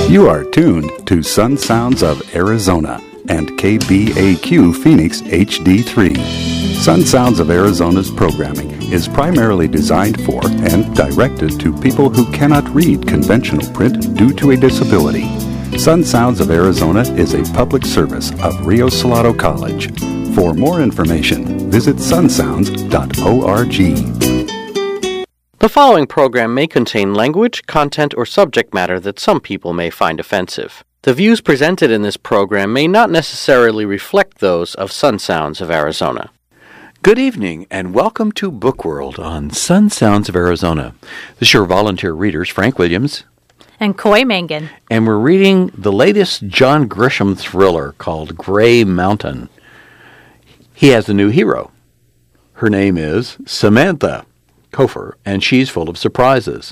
You are tuned to Sun Sounds of Arizona and KBAQ Phoenix HD3. Sun Sounds of Arizona's programming is primarily designed for and directed to people who cannot read conventional print due to a disability. Sun Sounds of Arizona is a public service of Rio Salado College. For more information, visit sunsounds.org. The following program may contain language, content, or subject matter that some people may find offensive. The views presented in this program may not necessarily reflect those of Sun Sounds of Arizona. Good evening, and welcome to Book World on Sun Sounds of Arizona. This is your volunteer readers, Frank Williams and Coy Mangan. And we're reading the latest John Grisham thriller called Gray Mountain. He has a new hero. Her name is Samantha Kofer, and she's full of surprises.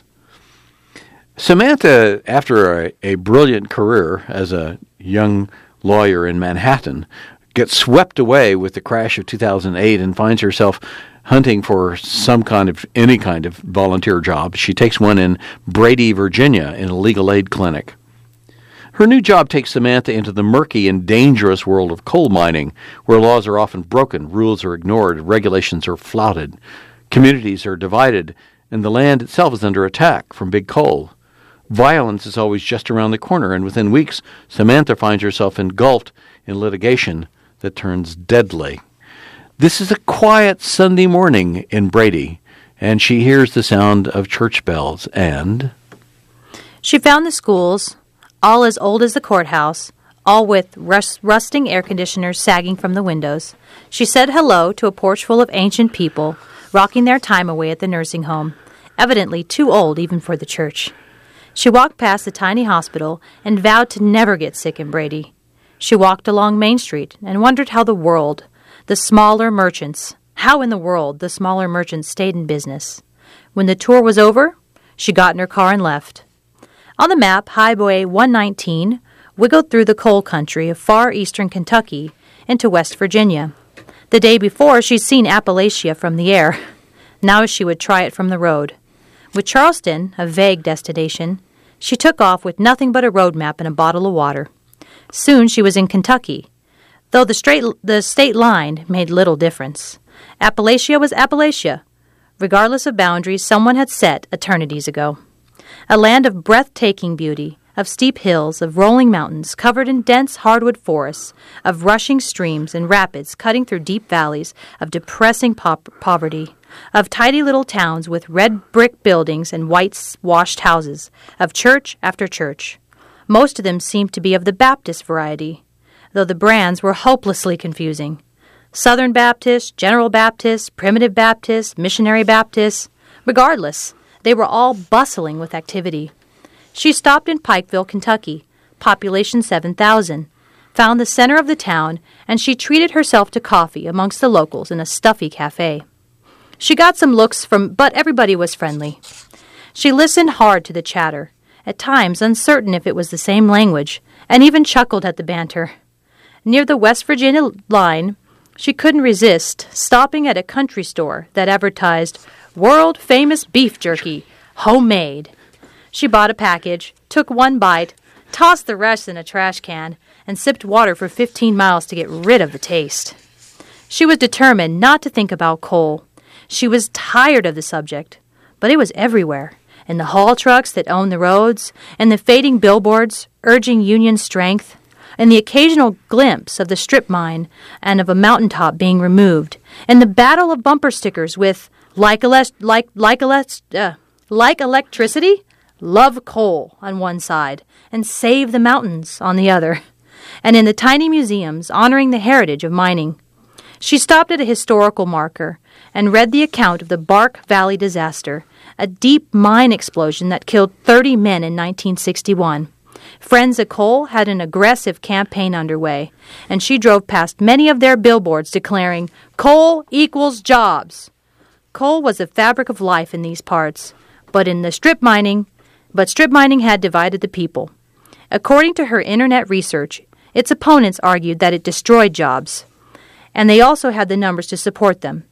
Samantha, after a brilliant career as a young lawyer in Manhattan, gets swept away with the crash of 2008 and finds herself hunting for any kind of volunteer job. She takes one in Brady, Virginia, in a legal aid clinic. Her new job takes Samantha into the murky and dangerous world of coal mining, where laws are often broken, rules are ignored, regulations are flouted. Communities are divided, and the land itself is under attack from big coal. Violence is always just around the corner, and within weeks, Samantha finds herself engulfed in litigation that turns deadly. This is a quiet Sunday morning in Brady, and she hears the sound of church bells, and she found the schools, all as old as the courthouse, all with rusting air conditioners sagging from the windows. She said hello to a porch full of ancient people, rocking their time away at the nursing home, evidently too old even for the church. She walked past the tiny hospital and vowed to never get sick in Brady. She walked along Main Street and wondered how in the world the smaller merchants stayed in business. When the tour was over, she got in her car and left. On the map, Highway 119 wiggled through the coal country of far eastern Kentucky into West Virginia. The day before, she'd seen Appalachia from the air. Now she would try it from the road. With Charleston, a vague destination, she took off with nothing but a road map and a bottle of water. Soon she was in Kentucky, though the state line made little difference. Appalachia was Appalachia, regardless of boundaries someone had set eternities ago. A land of breathtaking beauty, of steep hills, of rolling mountains covered in dense hardwood forests, of rushing streams and rapids cutting through deep valleys, of depressing poverty, of tidy little towns with red brick buildings and white-washed houses, of church after church. Most of them seemed to be of the Baptist variety, though the brands were hopelessly confusing. Southern Baptist, General Baptist, Primitive Baptist, Missionary Baptist. Regardless, they were all bustling with activity. She stopped in Pikeville, Kentucky, population 7,000, found the center of the town, and she treated herself to coffee amongst the locals in a stuffy cafe. She got some looks but everybody was friendly. She listened hard to the chatter, at times uncertain if it was the same language, and even chuckled at the banter. Near the West Virginia line, she couldn't resist stopping at a country store that advertised world-famous beef jerky, homemade. She bought a package, took one bite, tossed the rest in a trash can, and sipped water for 15 miles to get rid of the taste. She was determined not to think about coal. She was tired of the subject, but it was everywhere, in the haul trucks that owned the roads, and the fading billboards urging Union strength, and the occasional glimpse of the strip mine and of a mountaintop being removed, and the battle of bumper stickers with like electricity, love coal on one side, and save the mountains on the other, and in the tiny museums honoring the heritage of mining. She stopped at a historical marker and read the account of the Bark Valley disaster, a deep mine explosion that killed 30 men in 1961. Friends of Coal had an aggressive campaign underway, and she drove past many of their billboards declaring, "Coal equals jobs." Coal was the fabric of life in these parts, but strip mining had divided the people. According to her internet research, its opponents argued that it destroyed jobs, and they also had the numbers to support them.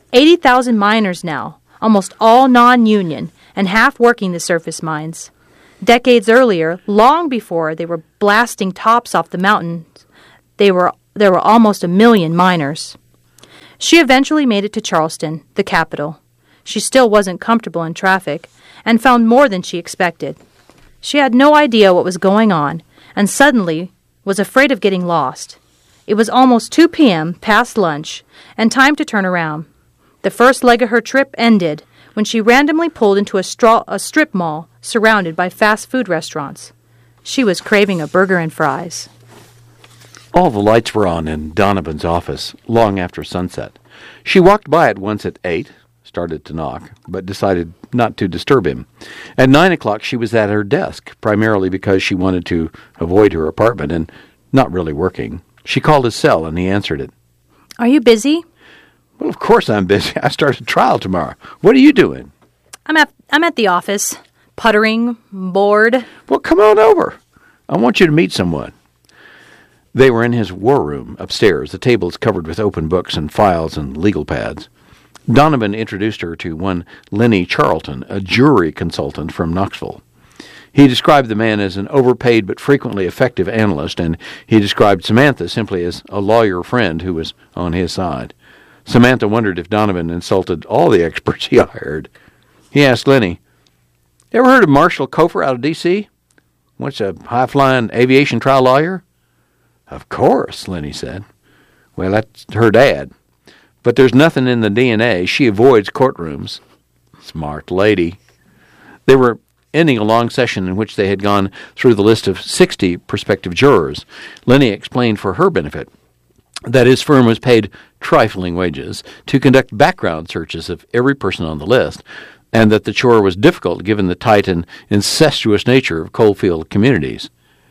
80,000 miners now, almost all non-union, and half working the surface mines. Decades earlier, long before they were blasting tops off the mountains, there were almost 1 million miners. She eventually made it to Charleston, the capital. She still wasn't comfortable in traffic and found more than she expected. She had no idea what was going on and suddenly was afraid of getting lost. It was almost 2 p.m., past lunch, and time to turn around. The first leg of her trip ended when she randomly pulled into a strip mall surrounded by fast food restaurants. She was craving a burger and fries. All the lights were on in Donovan's office long after sunset. She walked by it once at 8, started to knock, but decided not to disturb him. At 9 o'clock she was at her desk, primarily because she wanted to avoid her apartment and not really working. She called his cell and he answered it. Are you busy? Well, of course I'm busy. I start a trial tomorrow. What are you doing? I'm at the office, puttering, bored. Well, come on over. I want you to meet someone. They were in his war room upstairs, the tables covered with open books and files and legal pads. Donovan introduced her to one Lenny Charlton, a jury consultant from Knoxville. He described the man as an overpaid but frequently effective analyst, and he described Samantha simply as a lawyer friend who was on his side. Samantha wondered if Donovan insulted all the experts he hired. He asked Lenny, "Ever heard of Marshall Cofer out of D.C.? What's a high-flying aviation trial lawyer?" "Of course," Lenny said. "Well, that's her dad. But there's nothing in the DNA. She avoids courtrooms." Smart lady. They were ending a long session in which they had gone through the list of 60 prospective jurors. Lenny explained for her benefit that his firm was paid trifling wages to conduct background searches of every person on the list, and that the chore was difficult given the tight and incestuous nature of coalfield communities.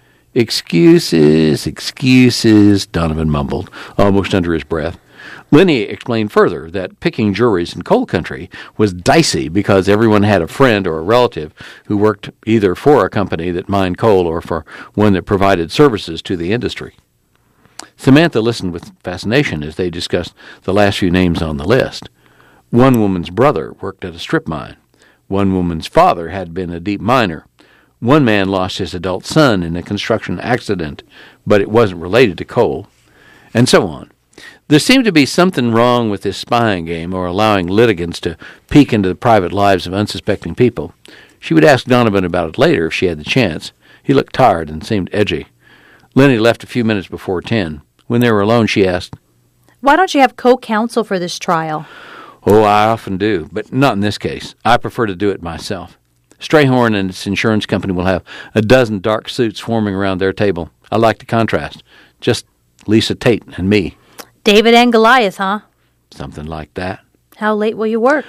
"Excuses, excuses," Donovan mumbled, almost under his breath. Lenny explained further that picking juries in coal country was dicey because everyone had a friend or a relative who worked either for a company that mined coal or for one that provided services to the industry. Samantha listened with fascination as they discussed the last few names on the list. One woman's brother worked at a strip mine. One woman's father had been a deep miner. One man lost his adult son in a construction accident, but it wasn't related to coal, and so on. There seemed to be something wrong with this spying game or allowing litigants to peek into the private lives of unsuspecting people. She would ask Donovan about it later if she had the chance. He looked tired and seemed edgy. Lenny left a few minutes before 10. When they were alone, she asked, Why don't you have co-counsel for this trial? "Oh, I often do, but not in this case. I prefer to do it myself. Strayhorn and its insurance company will have a dozen dark suits swarming around their table. I like the contrast. Just Lisa Tate and me." David and Goliath, huh? Something like that. How late will you work?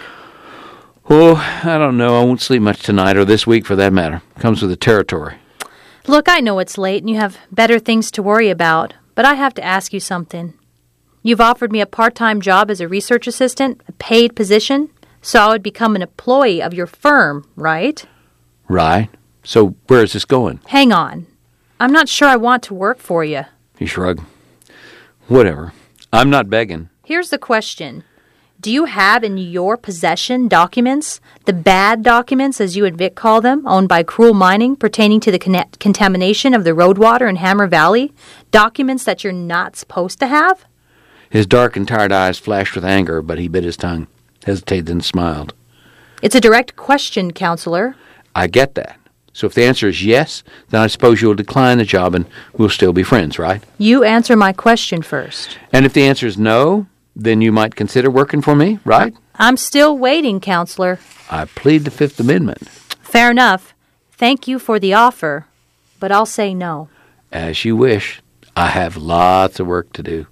Oh, I don't know. I won't sleep much tonight or this week for that matter. Comes with the territory. Look, I know it's late and you have better things to worry about, but I have to ask you something. You've offered me a part-time job as a research assistant, a paid position, so I would become an employee of your firm, right? Right. So where is this going? Hang on. I'm not sure I want to work for you. He shrugged. Whatever. I'm not begging. Here's the question. Do you have in your possession documents, the bad documents, as you and Vic call them, owned by Cruel Mining, pertaining to the contamination of the road water in Hammer Valley? Documents that you're not supposed to have? His dark and tired eyes flashed with anger, but he bit his tongue, hesitated, and smiled. It's a direct question, Counselor. I get that. So if the answer is yes, then I suppose you'll decline the job and we'll still be friends, right? You answer my question first. And if the answer is no, then you might consider working for me, right? I'm still waiting, Counselor. I plead the Fifth Amendment. Fair enough. Thank you for the offer, but I'll say no. As you wish. I have lots of work to do.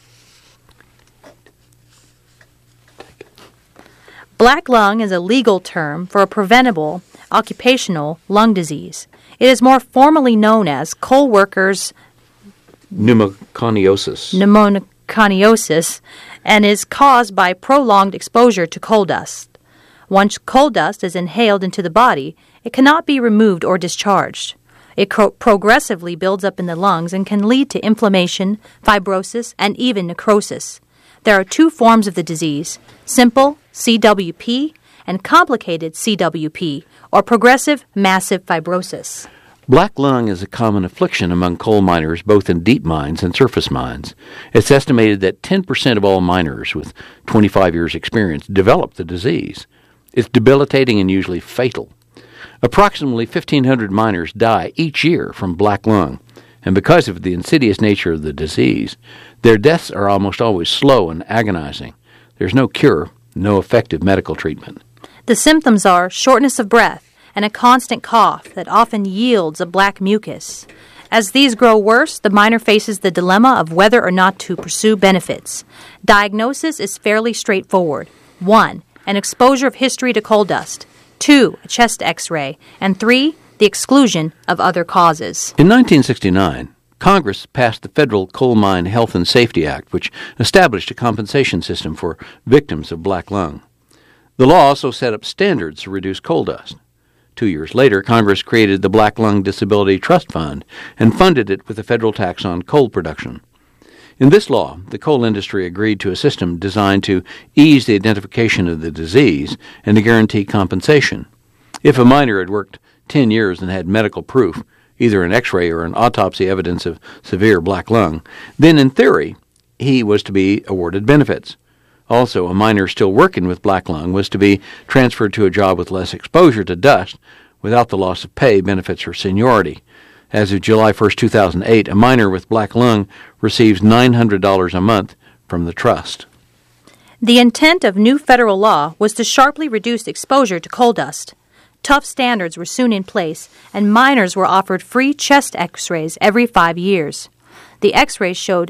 Black lung is a legal term for a preventable occupational lung disease. It is more formally known as coal workers' pneumoconiosis. Pneumoconiosis, and is caused by prolonged exposure to coal dust. Once coal dust is inhaled into the body, it cannot be removed or discharged. It progressively builds up in the lungs and can lead to inflammation, fibrosis, and even necrosis. There are two forms of the disease, simple CWP and complicated CWP, or progressive massive fibrosis. Black lung is a common affliction among coal miners, both in deep mines and surface mines. It's estimated that 10% of all miners with 25 years' experience develop the disease. It's debilitating and usually fatal. Approximately 1,500 miners die each year from black lung, and because of the insidious nature of the disease, their deaths are almost always slow and agonizing. There's no cure, no effective medical treatment. The symptoms are shortness of breath and a constant cough that often yields a black mucus. As these grow worse, the miner faces the dilemma of whether or not to pursue benefits. Diagnosis is fairly straightforward. 1. An exposure of history to coal dust. 2. A chest X-ray. And 3. The exclusion of other causes. In 1969, Congress passed the Federal Coal Mine Health and Safety Act, which established a compensation system for victims of black lung. The law also set up standards to reduce coal dust. 2 years later, Congress created the Black Lung Disability Trust Fund and funded it with a federal tax on coal production. In this law, the coal industry agreed to a system designed to ease the identification of the disease and to guarantee compensation. If a miner had worked 10 years and had medical proof, either an X-ray or an autopsy evidence of severe black lung, then in theory, he was to be awarded benefits. Also, a miner still working with black lung was to be transferred to a job with less exposure to dust without the loss of pay, benefits, or seniority. As of July 1, 2008, a miner with black lung receives $900 a month from the trust. The intent of new federal law was to sharply reduce exposure to coal dust. Tough standards were soon in place, and miners were offered free chest X-rays every 5 years. The X-rays showed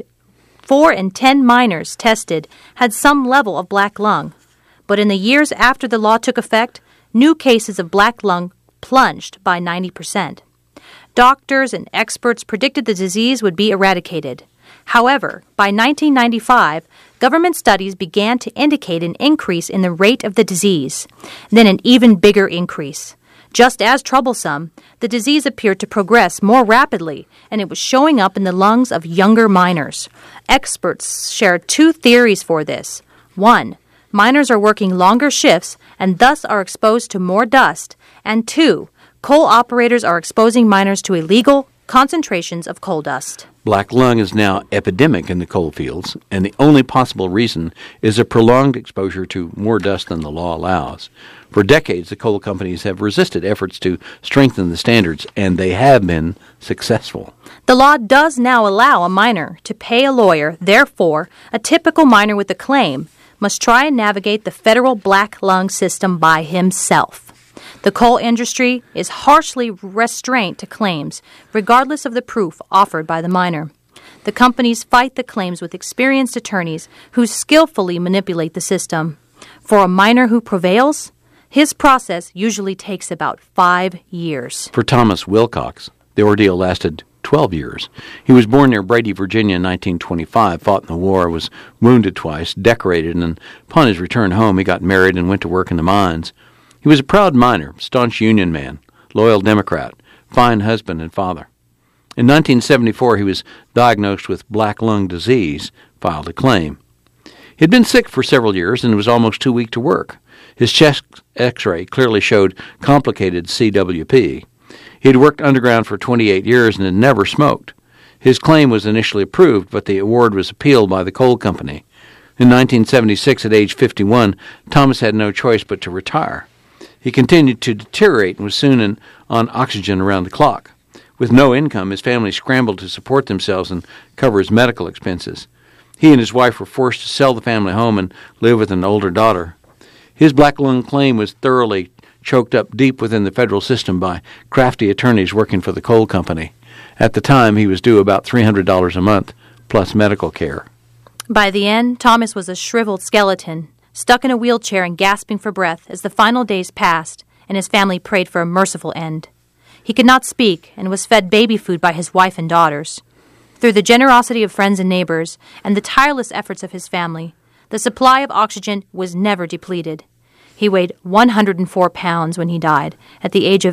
4 in 10 miners tested had some level of black lung. But in the years after the law took effect, new cases of black lung plunged by 90%. Doctors and experts predicted the disease would be eradicated. However, by 1995, government studies began to indicate an increase in the rate of the disease, then an even bigger increase. Just as troublesome, the disease appeared to progress more rapidly, and it was showing up in the lungs of younger miners. Experts shared 2 theories for this. 1. Miners are working longer shifts and thus are exposed to more dust. And 2. Coal operators are exposing miners to illegal concentrations of coal dust. Black lung is now epidemic in the coal fields, and the only possible reason is a prolonged exposure to more dust than the law allows. For decades, the coal companies have resisted efforts to strengthen the standards, and they have been successful. The law does now allow a miner to pay a lawyer. Therefore, a typical miner with a claim must try and navigate the federal black lung system by himself. The coal industry is harshly restrained to claims, regardless of the proof offered by the miner. The companies fight the claims with experienced attorneys who skillfully manipulate the system. For a miner who prevails, his process usually takes about 5 years. For Thomas Wilcox, the ordeal lasted 12 years. He was born near Brady, Virginia in 1925, fought in the war, was wounded twice, decorated, and upon his return home he got married and went to work in the mines. He was a proud miner, staunch Union man, loyal Democrat, fine husband and father. In 1974, he was diagnosed with black lung disease, filed a claim. He had been sick for several years and was almost too weak to work. His chest X-ray clearly showed complicated CWP. He had worked underground for 28 years and had never smoked. His claim was initially approved, but the award was appealed by the coal company. In 1976, at age 51, Thomas had no choice but to retire. He continued to deteriorate and was soon on oxygen around the clock. With no income, his family scrambled to support themselves and cover his medical expenses. He and his wife were forced to sell the family home and live with an older daughter. His black lung claim was thoroughly choked up deep within the federal system by crafty attorneys working for the coal company. At the time, he was due about $300 a month, plus medical care. By the end, Thomas was a shriveled skeleton, stuck in a wheelchair and gasping for breath as the final days passed and his family prayed for a merciful end. He could not speak and was fed baby food by his wife and daughters. Through the generosity of friends and neighbors and the tireless efforts of his family, the supply of oxygen was never depleted. He weighed 104 pounds when he died at the age of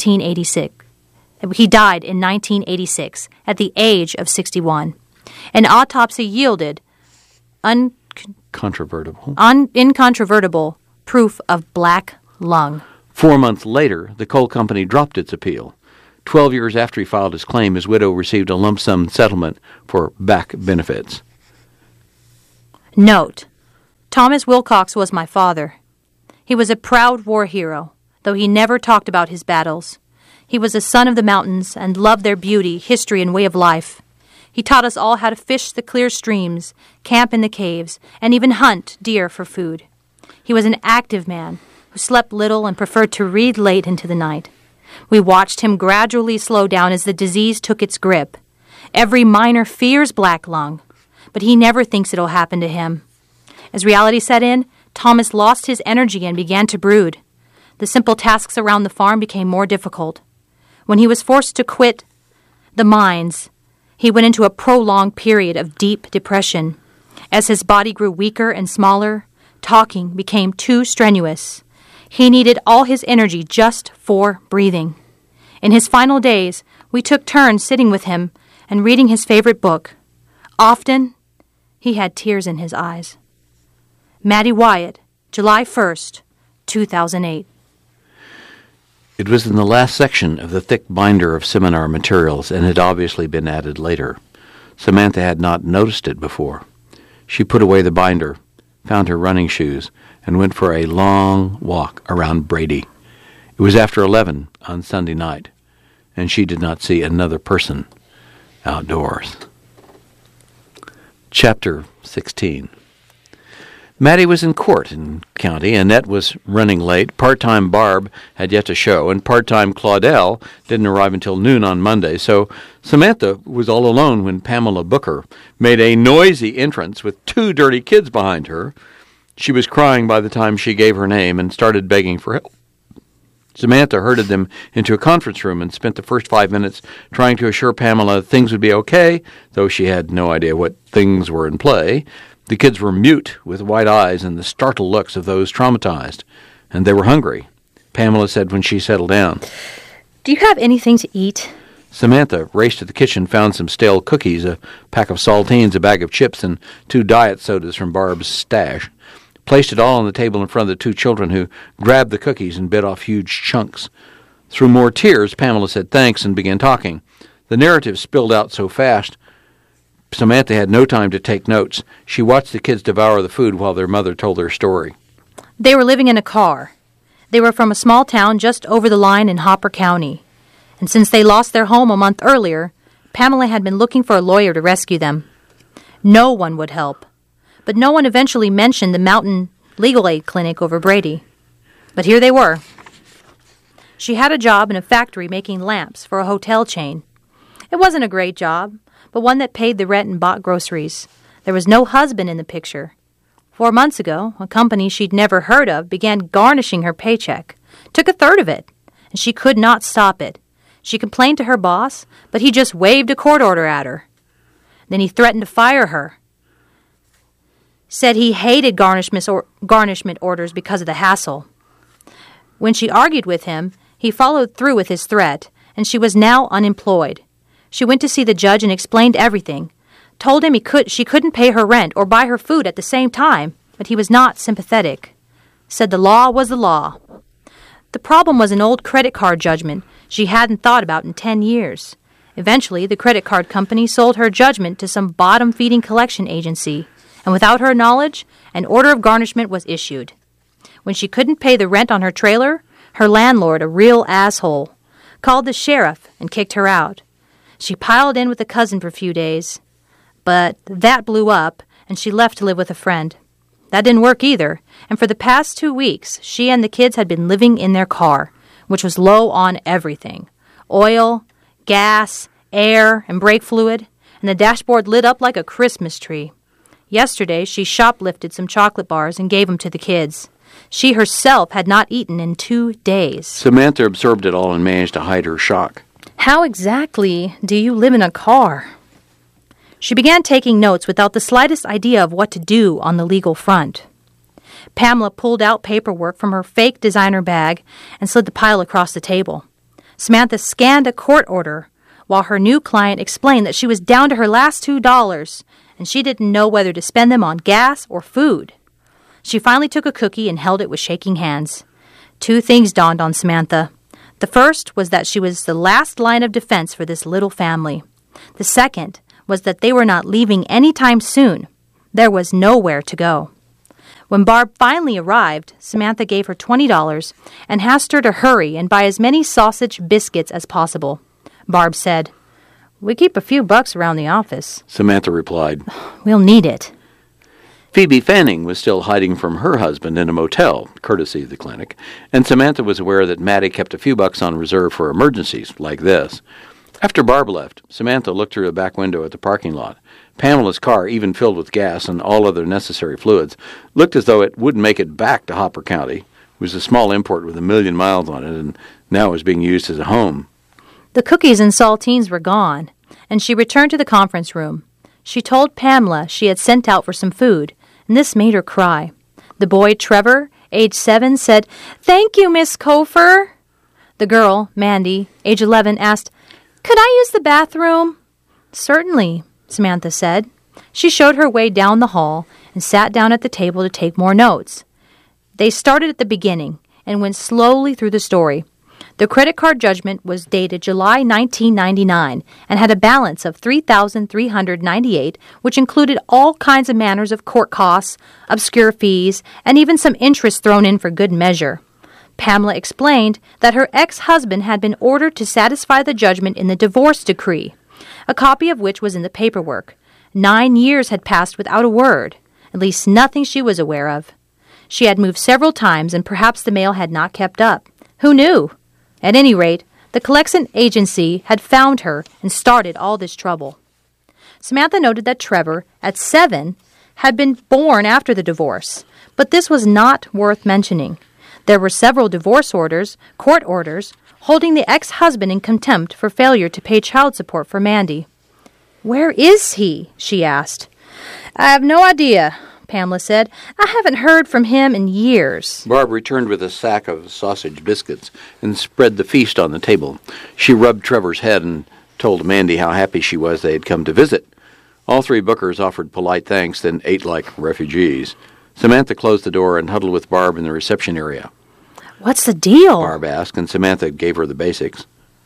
1986. He died in 1986 at the age of 61. An autopsy yielded incontrovertible proof of black lung. 4 months later, the coal company dropped its appeal. 12 years after he filed his claim, his widow received a lump sum settlement for back benefits. Note: Thomas Wilcox was my father. He was a proud war hero, though he never talked about his battles. He was a son of the mountains and loved their beauty, history, and way of life. He taught us all how to fish the clear streams, camp in the caves, and even hunt deer for food. He was an active man who slept little and preferred to read late into the night. We watched him gradually slow down as the disease took its grip. Every miner fears black lung, but he never thinks it'll happen to him. As reality set in, Thomas lost his energy and began to brood. The simple tasks around the farm became more difficult. When he was forced to quit the mines, he went into a prolonged period of deep depression. As his body grew weaker and smaller, talking became too strenuous. He needed all his energy just for breathing. In his final days, we took turns sitting with him and reading his favorite book. Often, he had tears in his eyes. Maddie Wyatt, July 1st, 2008. It was in the last section of the thick binder of seminar materials and had obviously been added later. Samantha had not noticed it before. She put away the binder, found her running shoes, and went for a long walk around Brady. It was after 11 on Sunday night, and she did not see another person outdoors. Chapter 16. Maddie was in court in county. Annette was running late. Part-time Barb had yet to show, and part-time Claudel didn't arrive until noon on Monday. So Samantha was all alone when Pamela Booker made a noisy entrance with 2 dirty kids behind her. She was crying by the time she gave her name and started begging for help. Samantha herded them into a conference room and spent the first 5 minutes trying to assure Pamela things would be okay, though she had no idea what things were in play. The kids were mute, with wide eyes and the startled looks of those traumatized, and they were hungry. Pamela said when she settled down, "Do you have anything to eat?" Samantha raced to the kitchen, found some stale cookies, a pack of saltines, a bag of chips, and 2 diet sodas from Barb's stash. Placed it all on the table in front of the 2 children, who grabbed the cookies and bit off huge chunks. Through more tears, Pamela said thanks and began talking. The narrative spilled out so fast, Samantha had no time to take notes. She watched the kids devour the food while their mother told their story. They were living in a car. They were from a small town just over the line in Hopper County. And since they lost their home a month earlier, Pamela had been looking for a lawyer to rescue them. No one would help. But no one eventually mentioned the Mountain Legal Aid Clinic over Brady. But here they were. She had a job in a factory making lamps for a hotel chain. It wasn't a great job, but one that paid the rent and bought groceries. There was no husband in the picture. 4 months ago, a company she'd never heard of began garnishing her paycheck, took a third of it, and she could not stop it. She complained to her boss, but he just waved a court order at her. Then he threatened to fire her. Said he hated garnishment orders because of the hassle. When she argued with him, he followed through with his threat, and she was now unemployed. She went to see the judge and explained everything, told him she couldn't pay her rent or buy her food at the same time, but he was not sympathetic. Said the law was the law. The problem was an old credit card judgment she hadn't thought about in 10 years. Eventually, the credit card company sold her judgment to some bottom-feeding collection agency, and without her knowledge, an order of garnishment was issued. When she couldn't pay the rent on her trailer, her landlord, a real asshole, called the sheriff and kicked her out. She piled in with a cousin for a few days, but that blew up, and she left to live with a friend. That didn't work either, and for the past 2 weeks, she and the kids had been living in their car, which was low on everything: oil, gas, air, and brake fluid, and the dashboard lit up like a Christmas tree. Yesterday, she shoplifted some chocolate bars and gave them to the kids. She herself had not eaten in 2 days. Samantha absorbed it all and managed to hide her shock. How exactly do you live in a car? She began taking notes without the slightest idea of what to do on the legal front. Pamela pulled out paperwork from her fake designer bag and slid the pile across the table. Samantha scanned a court order while her new client explained that she was down to her last $2 and she didn't know whether to spend them on gas or food. She finally took a cookie and held it with shaking hands. Two things dawned on Samantha. The first was that she was the last line of defense for this little family. The second was that they were not leaving any time soon. There was nowhere to go. When Barb finally arrived, Samantha gave her $20 and asked her to hurry and buy as many sausage biscuits as possible. Barb said, "We keep a few bucks around the office." Samantha replied, "We'll need it." Phoebe Fanning was still hiding from her husband in a motel, courtesy of the clinic, and Samantha was aware that Maddie kept a few bucks on reserve for emergencies like this. After Barb left, Samantha looked through a back window at the parking lot. Pamela's car, even filled with gas and all other necessary fluids, looked as though it wouldn't make it back to Hopper County. It was a small import with 1,000,000 miles on it, and now was being used as a home. The cookies and saltines were gone, and she returned to the conference room. She told Pamela she had sent out for some food, and this made her cry. The boy, Trevor, age 7, said, "Thank you, Miss Cofer." The girl, Mandy, age 11, asked, "Could I use the bathroom?" "Certainly," Samantha said. She showed her way down the hall and sat down at the table to take more notes. They started at the beginning and went slowly through the story. The credit card judgment was dated July 1999 and had a balance of $3,398, which included all kinds of manners of court costs, obscure fees, and even some interest thrown in for good measure. Pamela explained that her ex-husband had been ordered to satisfy the judgment in the divorce decree, a copy of which was in the paperwork. 9 years had passed without a word, at least nothing she was aware of. She had moved several times, and perhaps the mail had not kept up. Who knew? At any rate, the collection agency had found her and started all this trouble. Samantha noted that Trevor, at 7, had been born after the divorce, but this was not worth mentioning. There were several divorce orders, court orders, holding the ex-husband in contempt for failure to pay child support for Mandy. "Where is he?" she asked. "I have no idea," Pamela said. "I haven't heard from him in years." Barb returned with a sack of sausage biscuits and spread the feast on the table. She rubbed Trevor's head and told Mandy how happy she was they had come to visit. All three bookers offered polite thanks, then ate like refugees. Samantha closed the door and huddled with Barb in the reception area. "What's the deal?" Barb asked, and Samantha gave her the basics.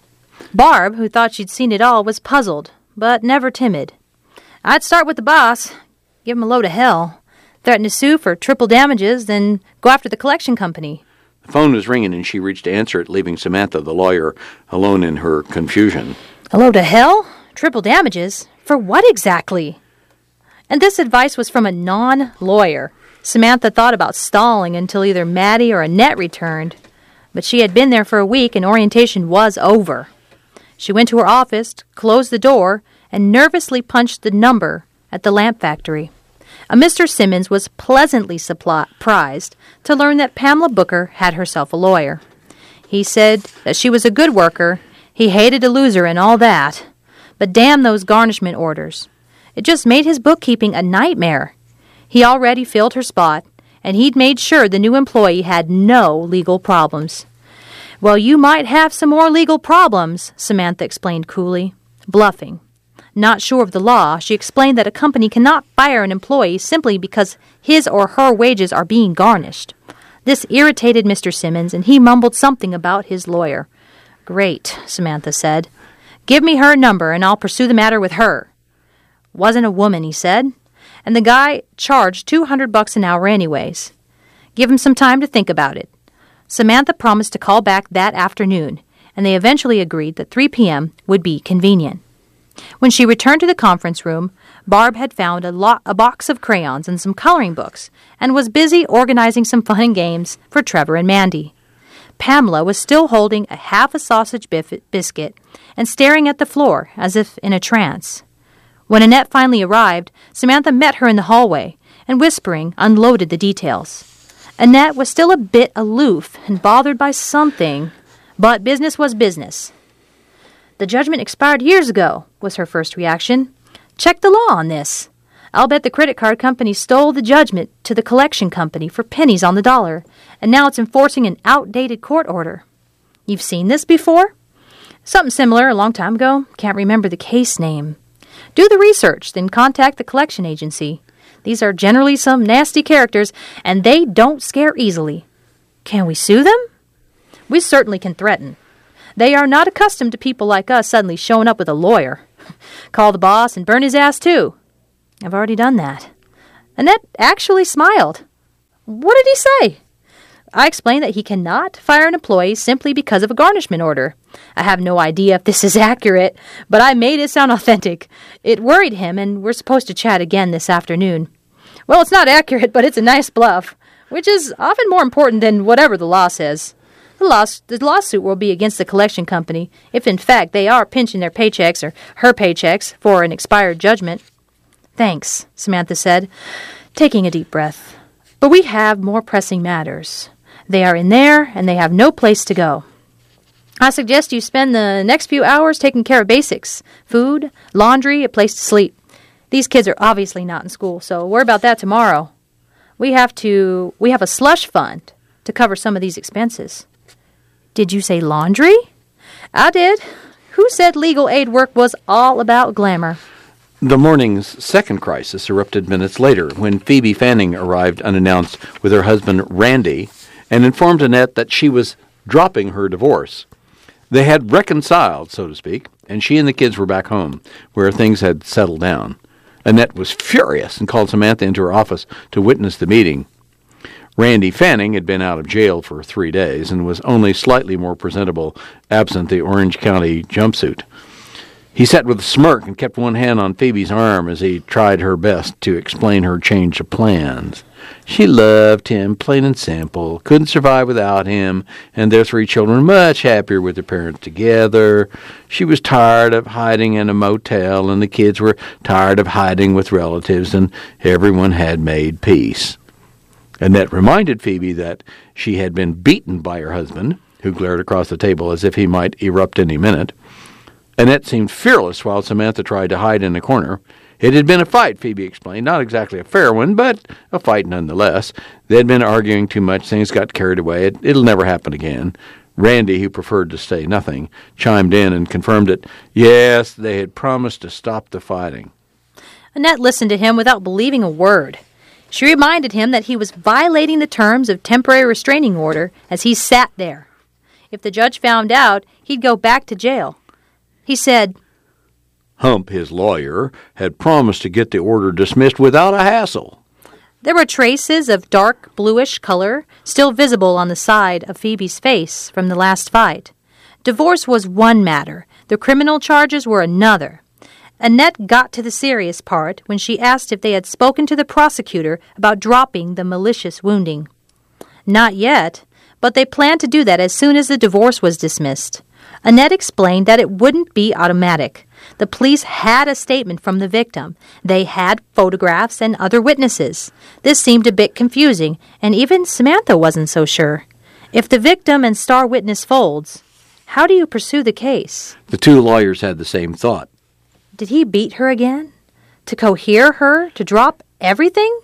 Barb, who thought she'd seen it all, was puzzled, but never timid. "I'd start with the boss, give him a load of hell, threaten to sue for triple damages, then go after the collection company." The phone was ringing, and she reached to answer it, leaving Samantha, the lawyer, alone in her confusion. "A load of hell? Triple damages? For what exactly?" And this advice was from a non-lawyer. Samantha thought about stalling until either Maddie or Annette returned, but she had been there for a week and orientation was over. She went to her office, closed the door, and nervously punched the number at the lamp factory. A Mr. Simmons was pleasantly surprised to learn that Pamela Booker had herself a lawyer. He said that she was a good worker, he hated a loser and all that, but damn those garnishment orders. It just made his bookkeeping a nightmare. He already filled her spot, and he'd made sure the new employee had no legal problems. "Well, you might have some more legal problems," Samantha explained coolly. Bluffing. Not sure of the law, she explained that a company cannot fire an employee simply because his or her wages are being garnished. This irritated Mr. Simmons, and he mumbled something about his lawyer. "Great," Samantha said. "Give me her number, and I'll pursue the matter with her." "Wasn't a woman," he said. And the guy charged $200 an hour anyways. Give him some time to think about it. Samantha promised to call back that afternoon, and they eventually agreed that 3 p.m. would be convenient. When she returned to the conference room, Barb had found a box of crayons and some coloring books, and was busy organizing some fun and games for Trevor and Mandy. Pamela was still holding half a sausage biscuit and staring at the floor as if in a trance. When Annette finally arrived, Samantha met her in the hallway and, whispering, unloaded the details. Annette was still a bit aloof and bothered by something, but business was business. "The judgment expired years ago," was her first reaction. "Check the law on this. I'll bet the credit card company stole the judgment to the collection company for pennies on the dollar, and now it's enforcing an outdated court order. You've seen this before?" "Something similar a long time ago. Can't remember the case name." "Do the research, then contact the collection agency. These are generally some nasty characters, and they don't scare easily. Can we sue them? We certainly can threaten. They are not accustomed to people like us suddenly showing up with a lawyer. Call the boss and burn his ass, too. I've already done that. Annette actually smiled. What did he say? I explained that he cannot fire an employee simply because of a garnishment order. I have no idea if this is accurate, but I made it sound authentic. It worried him, and we're supposed to chat again this afternoon. Well, it's not accurate, but it's a nice bluff, which is often more important than whatever the law says. The lawsuit will be against the collection company if, in fact, they are pinching their paychecks or her paychecks for an expired judgment. Thanks, Samantha said, taking a deep breath. But we have more pressing matters. They are in there, and they have no place to go. I suggest you spend the next few hours taking care of basics. Food, laundry, a place to sleep. These kids are obviously not in school, so worry about that tomorrow. We have a slush fund to cover some of these expenses. Did you say laundry? I did. Who said legal aid work was all about glamour? The morning's second crisis erupted minutes later when Phoebe Fanning arrived unannounced with her husband Randy and informed Annette that she was dropping her divorce. They had reconciled, so to speak, and she and the kids were back home, where things had settled down. Annette was furious and called Samantha into her office to witness the meeting. Randy Fanning had been out of jail for 3 days and was only slightly more presentable absent the Orange County jumpsuit. He sat with a smirk and kept one hand on Phoebe's arm as he tried her best to explain her change of plans. She loved him, plain and simple, couldn't survive without him, and their 3 children much happier with their parents together. She was tired of hiding in a motel, and the kids were tired of hiding with relatives, and everyone had made peace. Annette reminded Phoebe that she had been beaten by her husband, who glared across the table as if he might erupt any minute. Annette seemed fearless while Samantha tried to hide in a corner. It had been a fight, Phoebe explained. Not exactly a fair one, but a fight nonetheless. They had been arguing too much. Things got carried away. It'll never happen again. Randy, who preferred to say nothing, chimed in and confirmed that, yes, they had promised to stop the fighting. Annette listened to him without believing a word. She reminded him that he was violating the terms of temporary restraining order as he sat there. If the judge found out, he'd go back to jail. He said, Hump, his lawyer, had promised to get the order dismissed without a hassle. There were traces of dark bluish color still visible on the side of Phoebe's face from the last fight. Divorce was one matter. The criminal charges were another. Annette got to the serious part when she asked if they had spoken to the prosecutor about dropping the malicious wounding. Not yet, but they planned to do that as soon as the divorce was dismissed. Annette explained that it wouldn't be automatic. The police had a statement from the victim. They had photographs and other witnesses. This seemed a bit confusing, and even Samantha wasn't so sure. If the victim and star witness folds, how do you pursue the case? The 2 lawyers had the same thought. Did he beat her again? To cohere her? To drop everything?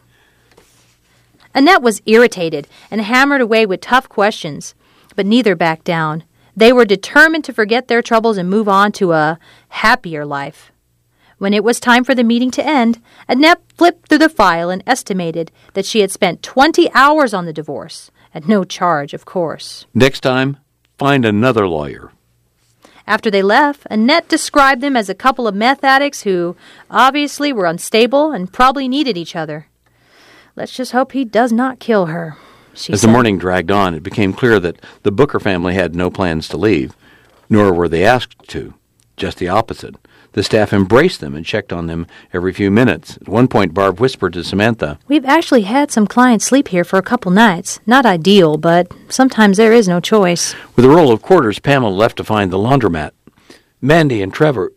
Annette was irritated and hammered away with tough questions, but neither backed down. They were determined to forget their troubles and move on to a happier life. When it was time for the meeting to end, Annette flipped through the file and estimated that she had spent 20 hours on the divorce, at no charge, of course. Next time, find another lawyer. After they left, Annette described them as a couple of meth addicts who obviously were unstable and probably needed each other. Let's just hope he does not kill her, she As said. the morning dragged on, it became clear that the Booker family had no plans to leave, nor were they asked to. Just the opposite. The staff embraced them and checked on them every few minutes. At one point, Barb whispered to Samantha, We've actually had some clients sleep here for a couple nights. Not ideal, but sometimes there is no choice. With a roll of quarters, Pamela left to find the laundromat. Mandy and Trevor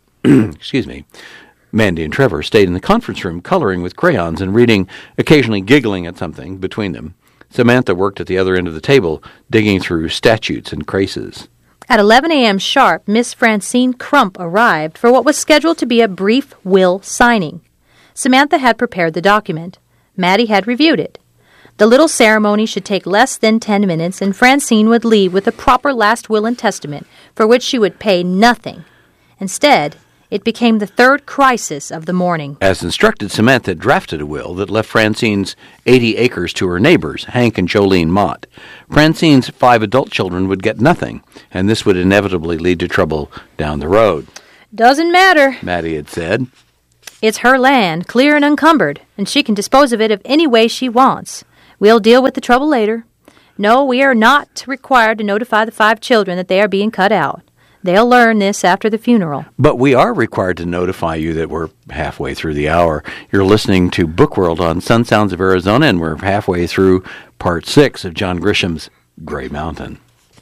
stayed in the conference room, coloring with crayons and reading, occasionally giggling at something between them. Samantha worked at the other end of the table, digging through statutes and craces. At 11 a.m. sharp, Miss Francine Crump arrived for what was scheduled to be a brief will signing. Samantha had prepared the document. Maddie had reviewed it. The little ceremony should take less than 10 minutes, and Francine would leave with a proper last will and testament for which she would pay nothing. Instead, It became the third crisis of the morning. As instructed, Samantha drafted a will that left Francine's 80 acres to her neighbors, Hank and Jolene Mott. Francine's 5 adult children would get nothing, and this would inevitably lead to trouble down the road. Doesn't matter, Maddie had said. It's her land, clear and unencumbered, and she can dispose of it any way she wants. We'll deal with the trouble later. No, we are not required to notify the 5 children that they are being cut out. They'll learn this after the funeral. But we are required to notify you that we're halfway through the hour. You're listening to Book World on Sun Sounds of Arizona, and we're halfway through Part 6 of John Grisham's Gray Mountain.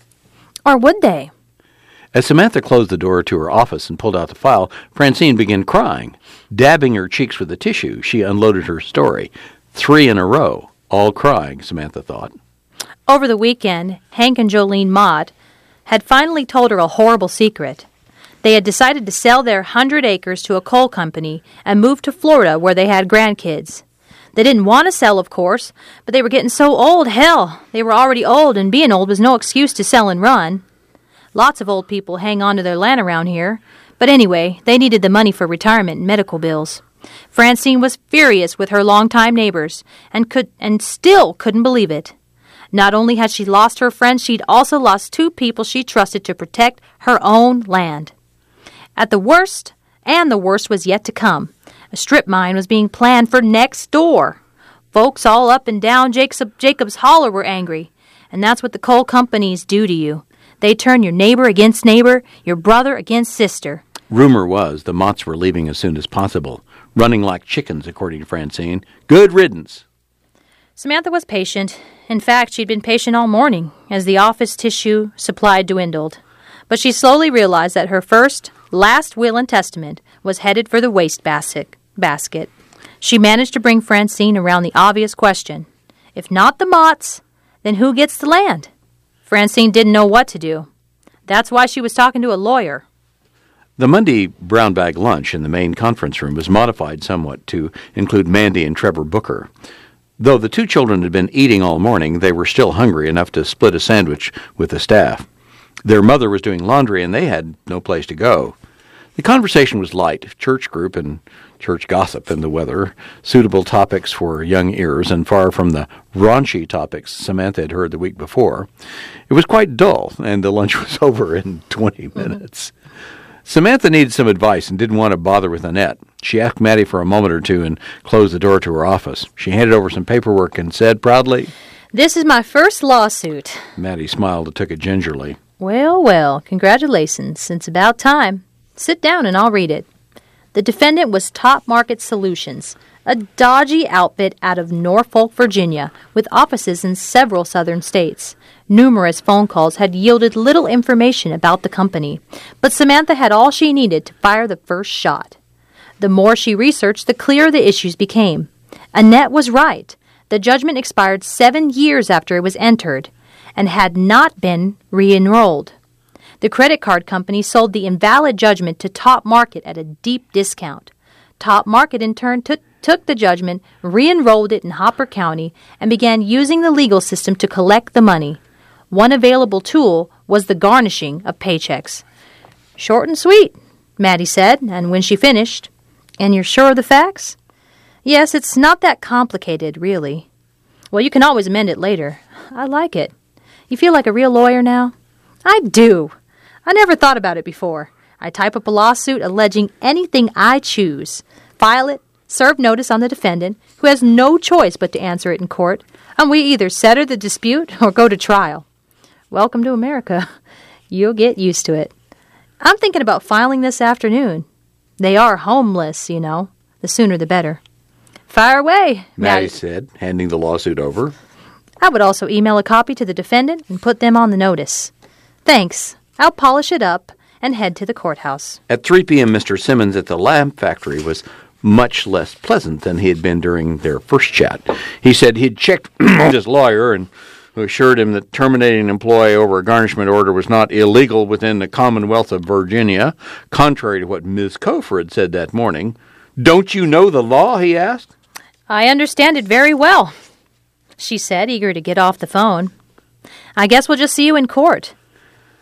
Or would they? As Samantha closed the door to her office and pulled out the file, Francine began crying. Dabbing her cheeks with a tissue, she unloaded her story. 3 in a row, all crying, Samantha thought. Over the weekend, Hank and Jolene Mott had finally told her a horrible secret. They had decided to sell their 100 acres to a coal company and move to Florida where they had grandkids. They didn't want to sell, of course, but they were getting so old. Hell, they were already old, and being old was no excuse to sell and run. Lots of old people hang on to their land around here. But anyway, they needed the money for retirement and medical bills. Francine was furious with her longtime neighbors and still couldn't believe it. Not only had she lost her friends, she'd also lost 2 people she trusted to protect her own land. At the worst, and the worst was yet to come, a strip mine was being planned for next door. Folks all up and down Jacob's Holler were angry, and that's what the coal companies do to you. They turn your neighbor against neighbor, your brother against sister. Rumor was the Motts were leaving as soon as possible, running like chickens, according to Francine. Good riddance. Samantha was patient. In fact, she'd been patient all morning as the office tissue supply dwindled. But she slowly realized that her last will and testament was headed for the waste basket. She managed to bring Francine around the obvious question. If not the Motts, then who gets the land? Francine didn't know what to do. That's why she was talking to a lawyer. The Monday brown bag lunch in the main conference room was modified somewhat to include Mandy and Trevor Booker. Though the 2 children had been eating all morning, they were still hungry enough to split a sandwich with the staff. Their mother was doing laundry, and they had no place to go. The conversation was light, church group and church gossip and the weather, suitable topics for young ears and far from the raunchy topics Samantha had heard the week before. It was quite dull, and the lunch was over in 20 minutes. Samantha needed some advice and didn't want to bother with Annette. She asked Maddie for a moment or two and closed the door to her office. She handed over some paperwork and said proudly, "This is my first lawsuit." Maddie smiled and took it gingerly. Well, congratulations. It's about time. Sit down and I'll read it. The defendant was Top Market Solutions, a dodgy outfit out of Norfolk, Virginia, with offices in several southern states. Numerous phone calls had yielded little information about the company, but Samantha had all she needed to fire the first shot. The more she researched, the clearer the issues became. Annette was right. The judgment expired 7 years after it was entered and had not been re-enrolled. The credit card company sold the invalid judgment to Top Market at a deep discount. Top Market in turn took the judgment, re-enrolled it in Hopper County, and began using the legal system to collect the money. One available tool was the garnishing of paychecks. "Short and sweet," Maddie said, and when she finished, "And you're sure of the facts?" "Yes, it's not that complicated, really." "Well, you can always amend it later." "I like it. You feel like a real lawyer now?" "I do. I never thought about it before. I type up a lawsuit alleging anything I choose, file it, serve notice on the defendant, who has no choice but to answer it in court, and we either settle the dispute or go to trial. Welcome to America. You'll get used to it. I'm thinking about filing this afternoon. They are homeless, you know. The sooner the better." "Fire away," Maddie said, handing the lawsuit over. "I would also email a copy to the defendant and put them on the notice." "Thanks. I'll polish it up and head to the courthouse." At 3 p.m., Mr. Simmons at the lamp factory was much less pleasant than he had been during their first chat. He said he'd checked with his lawyer and who assured him that terminating an employee over a garnishment order was not illegal within the Commonwealth of Virginia, contrary to what Ms. Cofer had said that morning. "Don't you know the law?" he asked. "I understand it very well," she said, eager to get off the phone. "I guess we'll just see you in court."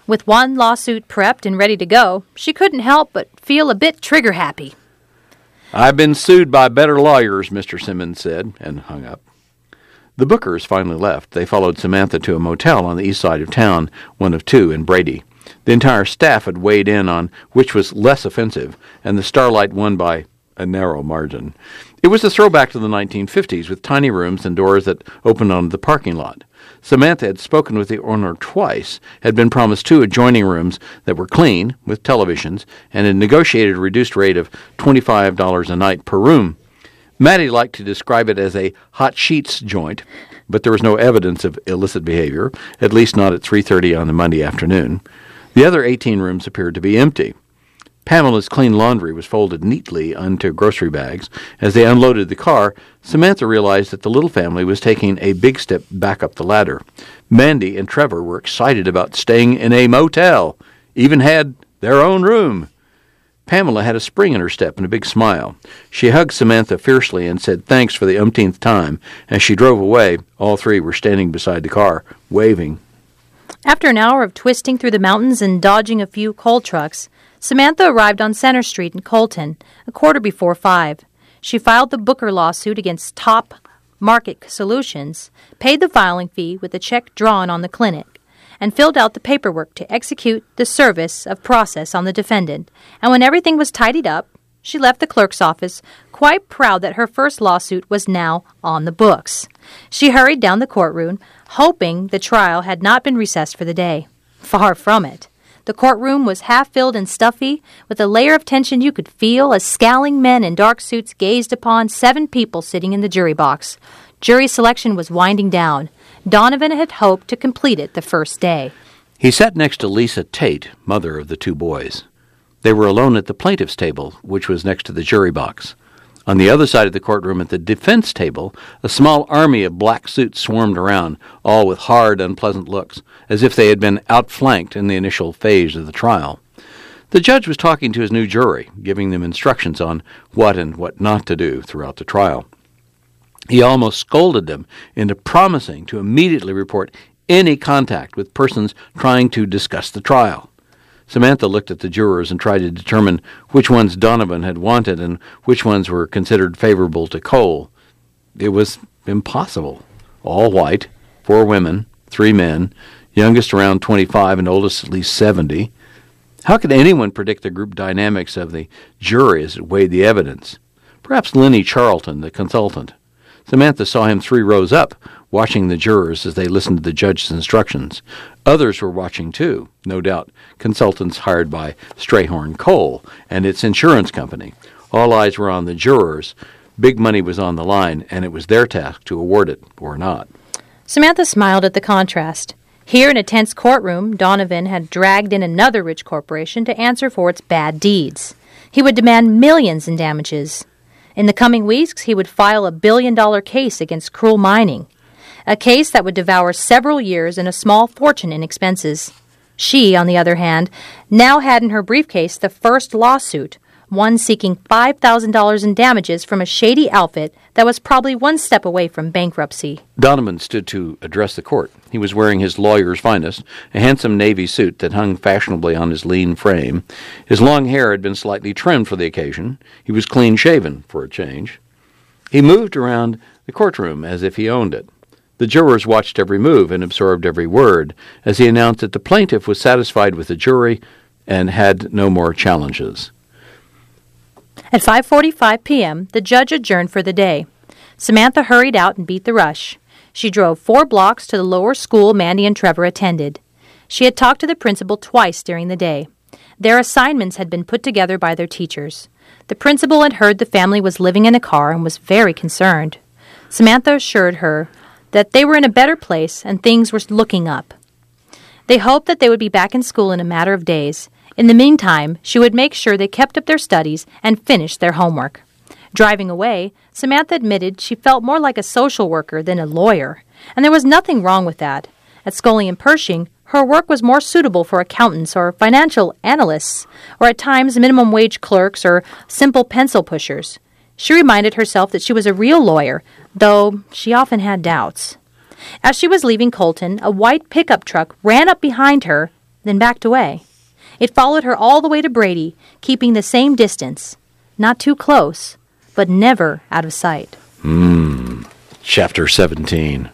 With one lawsuit prepped and ready to go, she couldn't help but feel a bit trigger-happy. "I've been sued by better lawyers," Mr. Simmons said, and hung up. The Bookers finally left. They followed Samantha to a motel on the east side of town, one of two in Brady. The entire staff had weighed in on which was less offensive, and the Starlight won by a narrow margin. It was a throwback to the 1950s, with tiny rooms and doors that opened onto the parking lot. Samantha had spoken with the owner twice, had been promised 2 adjoining rooms that were clean, with televisions, and had negotiated a reduced rate of $25 a night per room. Maddie liked to describe it as a hot sheets joint, but there was no evidence of illicit behavior, at least not at 3:30 on the Monday afternoon. The other 18 rooms appeared to be empty. Pamela's clean laundry was folded neatly onto grocery bags. As they unloaded the car, Samantha realized that the little family was taking a big step back up the ladder. Mandy and Trevor were excited about staying in a motel, even had their own room. Pamela had a spring in her step and a big smile. She hugged Samantha fiercely and said thanks for the umpteenth time. As she drove away, all three were standing beside the car, waving. After an hour of twisting through the mountains and dodging a few coal trucks, Samantha arrived on Center Street in Colton, a quarter before 5. She filed the Booker lawsuit against Top Market Solutions, paid the filing fee with a check drawn on the clinic, and filled out the paperwork to execute the service of process on the defendant. And when everything was tidied up, she left the clerk's office, quite proud that her first lawsuit was now on the books. She hurried down the courtroom, hoping the trial had not been recessed for the day. Far from it. The courtroom was half-filled and stuffy, with a layer of tension you could feel as scowling men in dark suits gazed upon 7 people sitting in the jury box. Jury selection was winding down. Donovan had hoped to complete it the first day. He sat next to Lisa Tate, mother of the 2 boys. They were alone at the plaintiff's table, which was next to the jury box. On the other side of the courtroom at the defense table, a small army of black suits swarmed around, all with hard, unpleasant looks, as if they had been outflanked in the initial phase of the trial. The judge was talking to his new jury, giving them instructions on what and what not to do throughout the trial. He almost scolded them into promising to immediately report any contact with persons trying to discuss the trial. Samantha looked at the jurors and tried to determine which ones Donovan had wanted and which ones were considered favorable to Cole. It was impossible. All white, 4 women, 3 men, youngest around 25 and oldest at least 70. How could anyone predict the group dynamics of the jury as it weighed the evidence? Perhaps Lenny Charlton, the consultant. Samantha saw him 3 rows up, watching the jurors as they listened to the judge's instructions. Others were watching too, no doubt consultants hired by Strayhorn Coal and its insurance company. All eyes were on the jurors. Big money was on the line, and it was their task to award it or not. Samantha smiled at the contrast. Here in a tense courtroom, Donovan had dragged in another rich corporation to answer for its bad deeds. He would demand millions in damages. In the coming weeks, he would file a billion-dollar case against Cruel Mining, a case that would devour several years and a small fortune in expenses. She, on the other hand, now had in her briefcase the first lawsuit, one seeking $5,000 in damages from a shady outfit that was probably one step away from bankruptcy. Donovan stood to address the court. He was wearing his lawyer's finest, a handsome navy suit that hung fashionably on his lean frame. His long hair had been slightly trimmed for the occasion. He was clean-shaven, for a change. He moved around the courtroom as if he owned it. The jurors watched every move and absorbed every word as he announced that the plaintiff was satisfied with the jury and had no more challenges. At 5:45 p.m., the judge adjourned for the day. Samantha hurried out and beat the rush. She drove 4 blocks to the lower school Mandy and Trevor attended. She had talked to the principal twice during the day. Their assignments had been put together by their teachers. The principal had heard the family was living in a car and was very concerned. Samantha assured her that they were in a better place and things were looking up. They hoped that they would be back in school in a matter of days. In the meantime, she would make sure they kept up their studies and finished their homework. Driving away, Samantha admitted she felt more like a social worker than a lawyer, and there was nothing wrong with that. At Scully and Pershing, her work was more suitable for accountants or financial analysts, or at times minimum wage clerks or simple pencil pushers. She reminded herself that she was a real lawyer, though she often had doubts. As she was leaving Colton, a white pickup truck ran up behind her, then backed away. It followed her all the way to Brady, keeping the same distance. Not too close, but never out of sight. Chapter 17.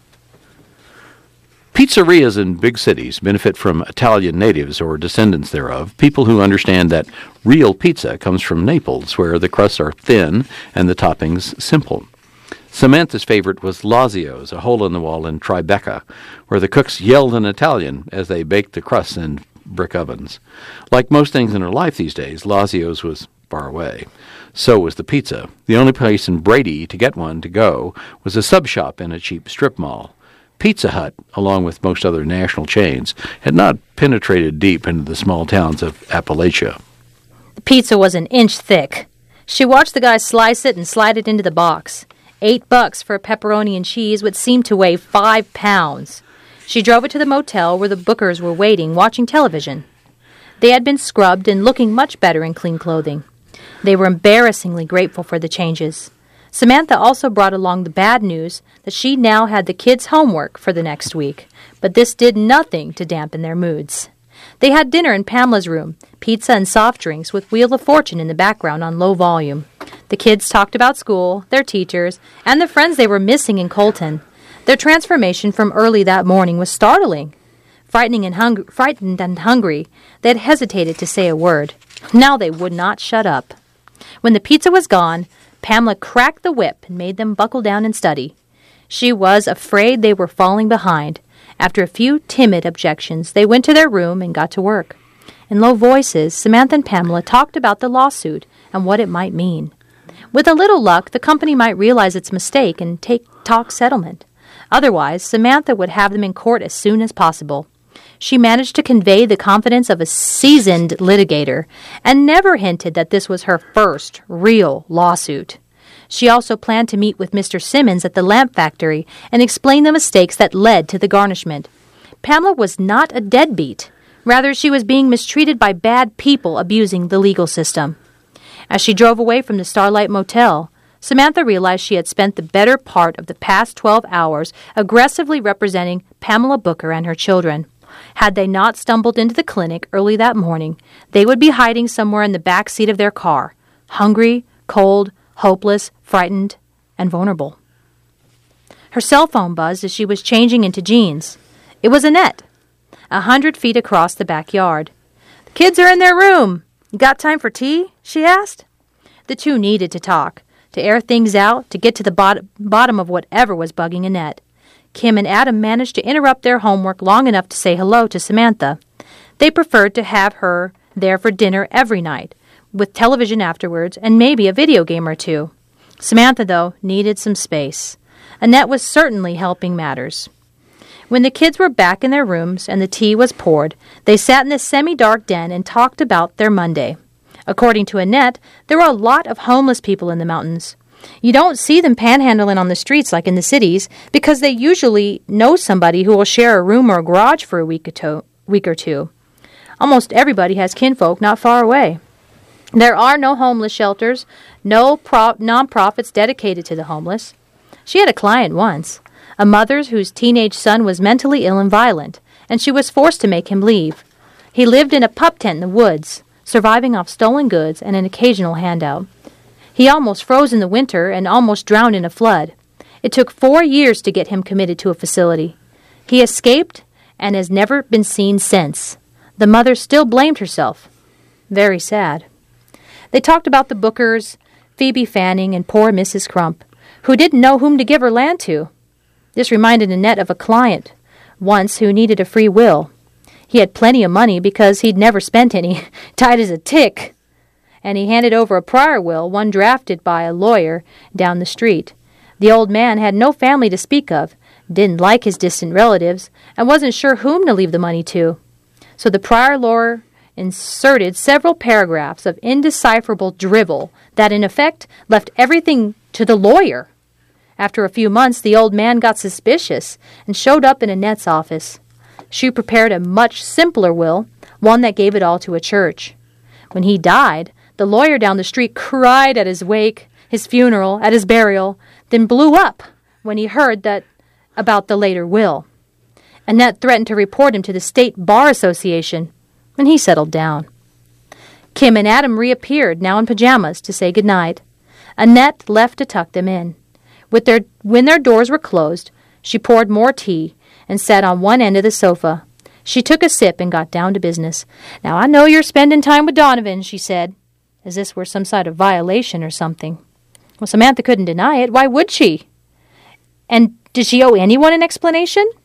Pizzerias in big cities benefit from Italian natives or descendants thereof, people who understand that real pizza comes from Naples, where the crusts are thin and the toppings simple. Samantha's favorite was Lazio's, a hole-in-the-wall in Tribeca, where the cooks yelled in Italian as they baked the crusts in brick ovens. Like most things in her life these days, Lazio's was far away. So was the pizza. The only place in Brady to get one to go was a sub shop in a cheap strip mall. Pizza Hut, along with most other national chains, had not penetrated deep into the small towns of Appalachia. The pizza was an inch thick. She watched the guy slice it and slide it into the box. $8 for a pepperoni and cheese, which seemed to weigh 5 pounds. She drove it to the motel where the Bookers were waiting, watching television. They had been scrubbed and looking much better in clean clothing. They were embarrassingly grateful for the changes. Samantha also brought along the bad news that she now had the kids' homework for the next week, but this did nothing to dampen their moods. They had dinner in Pamela's room, pizza and soft drinks with Wheel of Fortune in the background on low volume. The kids talked about school, their teachers, and the friends they were missing in Colton. Their transformation from early that morning was startling. Frightened and hungry, they had hesitated to say a word. Now they would not shut up. When the pizza was gone, Pamela cracked the whip and made them buckle down and study. She was afraid they were falling behind. After a few timid objections, they went to their room and got to work. In low voices, Samantha and Pamela talked about the lawsuit and what it might mean. With a little luck, the company might realize its mistake and talk settlement. Otherwise, Samantha would have them in court as soon as possible. She managed to convey the confidence of a seasoned litigator and never hinted that this was her first real lawsuit. She also planned to meet with Mr. Simmons at the lamp factory and explain the mistakes that led to the garnishment. Pamela was not a deadbeat. Rather, she was being mistreated by bad people abusing the legal system. As she drove away from the Starlight Motel, Samantha realized she had spent the better part of the past 12 hours aggressively representing Pamela Booker and her children. Had they not stumbled into the clinic early that morning, they would be hiding somewhere in the back seat of their car, hungry, cold, hopeless, frightened, and vulnerable. Her cell phone buzzed as she was changing into jeans. It was Annette, 100 feet across the backyard. "The kids are in their room. You got time for tea?" she asked. The two needed to talk, to air things out, to get to the bottom of whatever was bugging Annette. Kim and Adam managed to interrupt their homework long enough to say hello to Samantha. They preferred to have her there for dinner every night, with television afterwards and maybe a video game or two. Samantha, though, needed some space. Annette was certainly helping matters. When the kids were back in their rooms and the tea was poured, they sat in the semi-dark den and talked about their Monday. According to Annette, there were a lot of homeless people in the mountains. You don't see them panhandling on the streets like in the cities because they usually know somebody who will share a room or a garage for a week or two. Almost everybody has kinfolk not far away. There are no homeless shelters, no nonprofits dedicated to the homeless. She had a client once, a mother whose teenage son was mentally ill and violent, and she was forced to make him leave. He lived in a pup tent in the woods, surviving off stolen goods and an occasional handout. He almost froze in the winter and almost drowned in a flood. It took 4 years to get him committed to a facility. He escaped and has never been seen since. The mother still blamed herself. Very sad. They talked about the Bookers, Phoebe Fanning, and poor Mrs. Crump, who didn't know whom to give her land to. This reminded Annette of a client once who needed a free will. He had plenty of money because he'd never spent any, tight as a tick. And he handed over a prior will, one drafted by a lawyer, down the street. The old man had no family to speak of, didn't like his distant relatives, and wasn't sure whom to leave the money to. So the prior lawyer inserted several paragraphs of indecipherable drivel that, in effect, left everything to the lawyer. After a few months, the old man got suspicious and showed up in Annette's office. She prepared a much simpler will, one that gave it all to a church. When he died, the lawyer down the street cried at his wake, his funeral, at his burial, then blew up when he heard about the later will. Annette threatened to report him to the State Bar Association. and he settled down. Kim and Adam reappeared, now in pajamas, to say good night. Annette left to tuck them in. When their doors were closed, she poured more tea and sat on one end of the sofa. She took a sip and got down to business. "Now, I know you're spending time with Donovan," she said, as this were some sort of violation or something. Well, Samantha couldn't deny it. Why would she? And did she owe anyone an explanation?